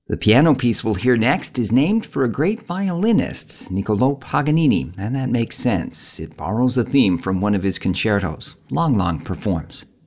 The piano piece we'll hear next is named for a great violinist, Niccolò Paganini, and that makes sense. It borrows a theme from one of his concertos. Lang Lang performs.